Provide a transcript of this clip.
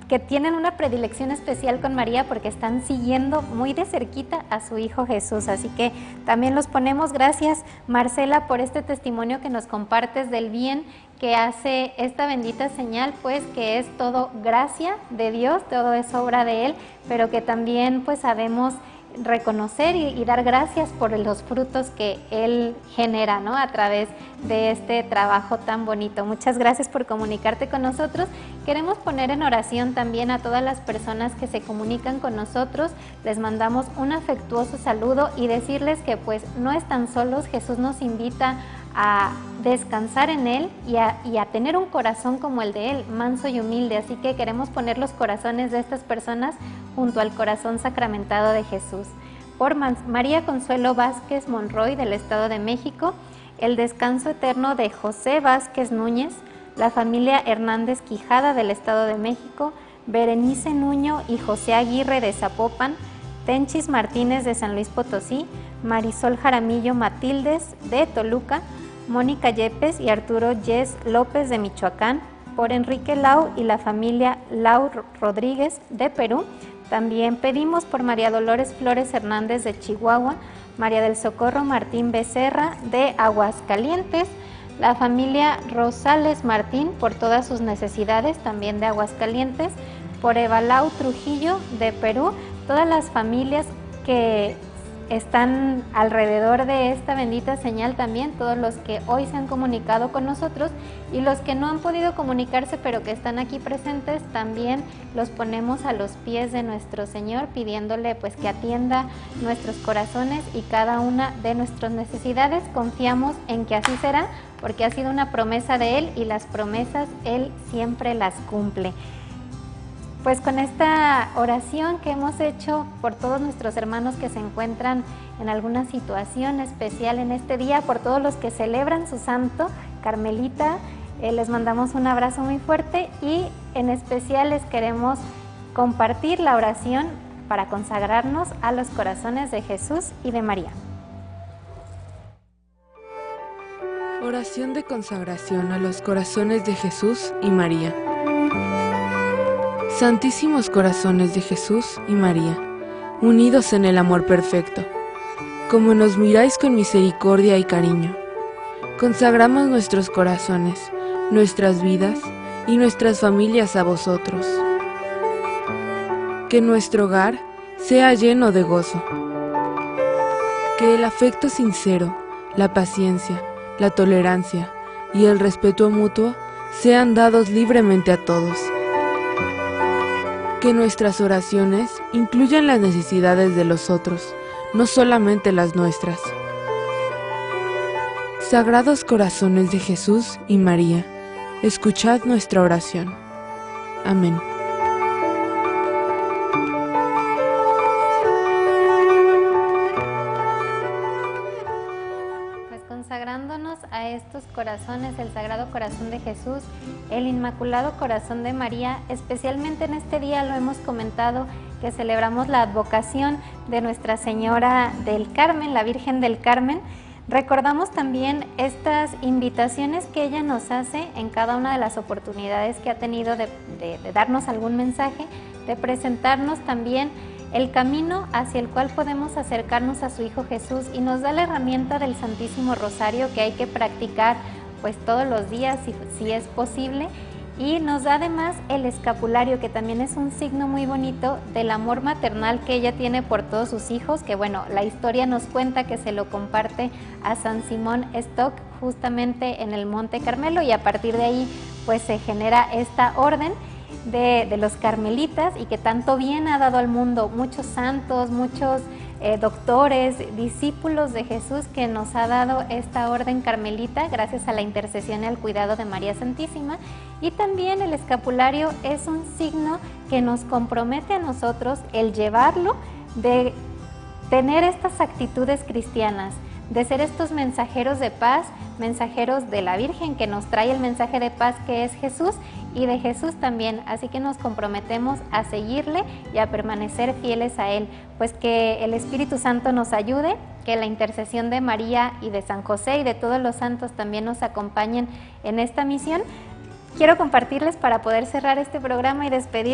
que tienen una predilección especial con María porque están siguiendo muy de cerquita a su Hijo Jesús. Así que también los ponemos. Gracias, Marcela, por este testimonio que nos compartes del bien que hace esta bendita señal, pues que es todo gracia de Dios, todo es obra de Él, pero que también pues sabemos reconocer y dar gracias por los frutos que Él genera, ¿no?, a través de este trabajo tan bonito. Muchas gracias por comunicarte con nosotros. Queremos poner en oración también a todas las personas que se comunican con nosotros. Les mandamos un afectuoso saludo y decirles que pues no están solos. Jesús nos invita a descansar en Él y a tener un corazón como el de Él, manso y humilde. Así que queremos poner los corazones de estas personas junto al corazón sacramentado de Jesús. Por María Consuelo Vázquez Monroy, del Estado de México, el descanso eterno de José Vázquez Núñez, la familia Hernández Quijada, del Estado de México, Berenice Nuño y José Aguirre, de Zapopan, Tenchis Martínez, de San Luis Potosí, Marisol Jaramillo Matildes, de Toluca, Mónica Yepes y Arturo Yes López, de Michoacán, por Enrique Lau y la familia Lau Rodríguez, de Perú. También pedimos por María Dolores Flores Hernández, de Chihuahua, María del Socorro Martín Becerra, de Aguascalientes, la familia Rosales Martín por todas sus necesidades, también de Aguascalientes, por Evalau Trujillo, de Perú, todas las familias que están alrededor de esta bendita señal también, todos los que hoy se han comunicado con nosotros y los que no han podido comunicarse pero que están aquí presentes, también los ponemos a los pies de nuestro Señor, pidiéndole pues que atienda nuestros corazones y cada una de nuestras necesidades. Confiamos en que así será, porque ha sido una promesa de Él y las promesas Él siempre las cumple. Pues con esta oración que hemos hecho por todos nuestros hermanos que se encuentran en alguna situación especial en este día, por todos los que celebran su santo, Carmelita, les mandamos un abrazo muy fuerte y en especial les queremos compartir la oración para consagrarnos a los corazones de Jesús y de María. Oración de consagración a los corazones de Jesús y María. Santísimos corazones de Jesús y María, unidos en el amor perfecto, como nos miráis con misericordia y cariño, consagramos nuestros corazones, nuestras vidas y nuestras familias a vosotros. Que nuestro hogar sea lleno de gozo. Que el afecto sincero, la paciencia, la tolerancia y el respeto mutuo sean dados libremente a todos. Que nuestras oraciones incluyan las necesidades de los otros, no solamente las nuestras. Sagrados corazones de Jesús y María, escuchad nuestra oración. Amén. Consagrándonos a estos corazones, el Sagrado Corazón de Jesús, el Inmaculado Corazón de María, especialmente en este día lo hemos comentado que celebramos la advocación de Nuestra Señora del Carmen, la Virgen del Carmen. Recordamos también estas invitaciones que ella nos hace en cada una de las oportunidades que ha tenido de darnos algún mensaje, de presentarnos también el camino hacia el cual podemos acercarnos a su Hijo Jesús, y nos da la herramienta del Santísimo Rosario que hay que practicar pues todos los días si es posible, y nos da además el escapulario, que también es un signo muy bonito del amor maternal que ella tiene por todos sus hijos, que bueno, la historia nos cuenta que se lo comparte a San Simón Stock justamente en el Monte Carmelo, y a partir de ahí pues se genera esta orden de los carmelitas, y que tanto bien ha dado al mundo, muchos santos, muchos doctores, discípulos de Jesús, que nos ha dado esta orden carmelita gracias a la intercesión y al cuidado de María Santísima. Y también el escapulario es un signo que nos compromete a nosotros el llevarlo, de tener estas actitudes cristianas, de ser estos mensajeros de paz, mensajeros de la Virgen que nos trae el mensaje de paz que es Jesús, y de Jesús también. Así que nos comprometemos a seguirle y a permanecer fieles a Él. Pues que el Espíritu Santo nos ayude, que la intercesión de María y de San José y de todos los santos también nos acompañen en esta misión. Quiero compartirles, para poder cerrar este programa y despedir